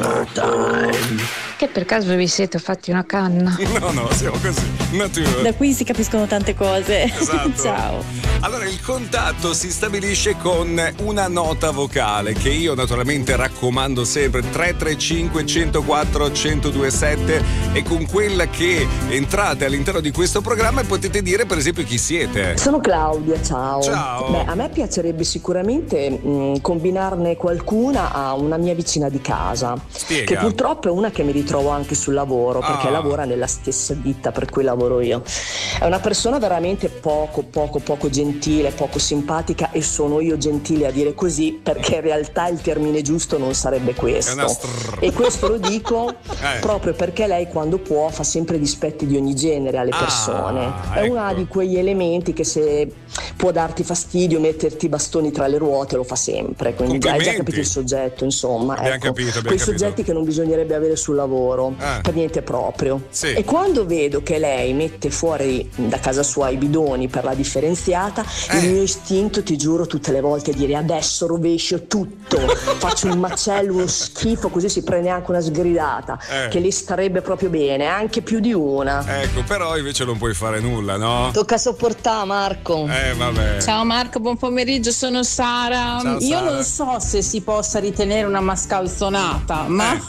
Overtime. Che per caso vi siete fatti una canna? No, siamo così, natura. Da qui si capiscono tante cose. Esatto. Ciao. Allora, il contatto si stabilisce con una nota vocale che io naturalmente raccomando sempre, 335 104 1027, e con quella che entrate all'interno di questo programma e potete dire per esempio chi siete. Sono Claudia, ciao. Ciao. Beh, a me piacerebbe sicuramente combinarne qualcuna a una mia vicina di casa. Spiega. Che purtroppo è una che mi ritrovo anche sul lavoro, perché lavora nella stessa ditta per cui lavoro io. È una persona veramente poco gentile, poco simpatica, e sono io gentile a dire così perché in realtà il termine giusto non sarebbe questo. E questo lo dico proprio perché lei quando può fa sempre dispetti di ogni genere alle persone. È una di quegli elementi che se può darti fastidio, metterti i bastoni tra le ruote, lo fa sempre. Quindi hai già capito il soggetto, insomma. Abbiamo capito. Quei soggetti che non bisognerebbe avere sul lavoro, per niente proprio. Sì. E quando vedo che lei mette fuori da casa sua i bidoni per la differenziata, il mio istinto, ti giuro, tutte le volte è dire adesso rovescio tutto, faccio un macello, uno schifo, così si prende anche una sgridata che le starebbe proprio bene, anche più di una. Ecco, però invece non puoi fare nulla, no? Tocca sopportare, Marco. Vabbè. Ciao Marco, buon pomeriggio, sono Sara. Ciao, Io Sara. non so se si possa ritenere una mascalzonata, ma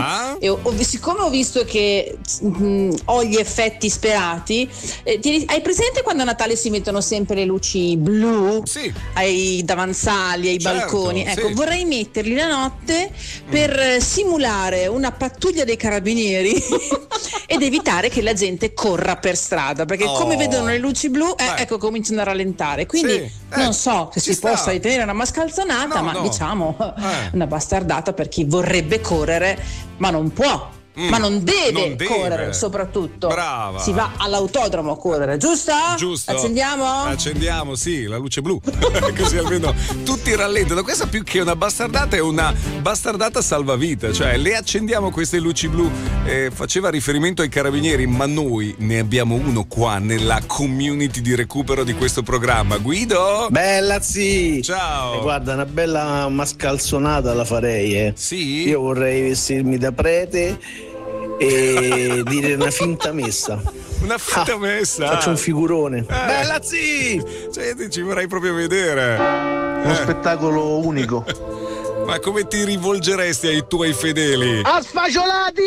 siccome ho visto che ho gli effetti sperati, hai presente quando a Natale si mettono sempre le luci blu? Sì. Ai davanzali, ai balconi? Ecco, vorrei metterli la notte per simulare una pattuglia dei carabinieri ed evitare che la gente corra per strada, perché come vedono le luci blu, ecco, cominciano a rallentare. Quindi non so se si possa ritenere una mascalzonata, ma diciamo una bastardata per chi vorrebbe correre, ma non può. Ma non deve correre, soprattutto. Brava. Si va all'autodromo a correre, giusto? Giusto. Accendiamo, sì, la luce blu. Così almeno tutti rallentano. Questa più che una bastardata è una bastardata salvavita, cioè le accendiamo queste luci blu. Faceva riferimento ai carabinieri, ma noi ne abbiamo uno qua nella community di recupero di questo programma. Guido? Bella sì. Ciao. Guarda, una bella mascalzonata la farei, Sì? Io vorrei vestirmi da prete e dire una finta messa. Una finta messa? Faccio un figurone. Bella sì. Cioè, ci vorrei proprio vedere. Uno spettacolo unico. Ma come ti rivolgeresti ai tuoi fedeli? A sfacciolati!